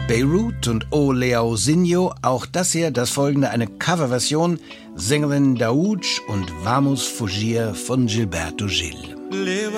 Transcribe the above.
Beirut und O Leozinho, auch das hier, das folgende, eine Coverversion, Sängerin Daoud und Vamos Fugir von Gilberto Gil.